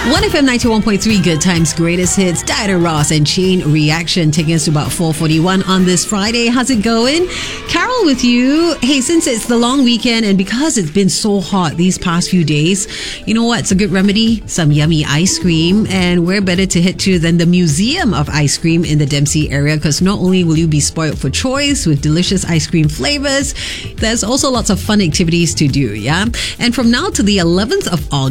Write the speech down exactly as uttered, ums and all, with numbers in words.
one F M ninety-one point three, Good Times, Greatest Hits, Diana Ross and Chain Reaction, taking us to about four forty-one on this Friday. How's it going? Carol with you. Hey, since it's the long weekend and because it's been so hot these past few days, you know what's a good remedy? Some yummy ice cream. And where better to head to than the Museum of Ice Cream in the Dempsey area, because not only will you be spoiled for choice with delicious ice cream flavors, there's also lots of fun activities to do, yeah? And from now to the eleventh of August,